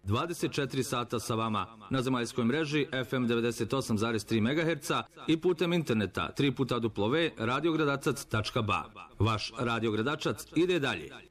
24 sata sa vama na zemaljskoj mreži FM 98,3 MHz i putem interneta www.radiogradacac.ba. Vaš radiogradačac ide dalje.